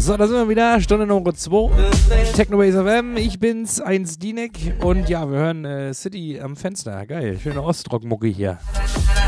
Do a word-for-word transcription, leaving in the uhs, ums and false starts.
So, da sind wir wieder, Stunde Nummer zwei, Technobase F M, ich bin's, eins Dienek und ja, wir hören äh, City am Fenster, geil, schöne Ostrock-Mucke hier.